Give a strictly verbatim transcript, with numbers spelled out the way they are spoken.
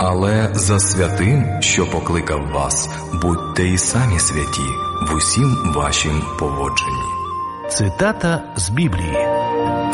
Але за святим, що покликав вас, будьте і самі святі в усім вашім поводженні. Цитата з Біблії.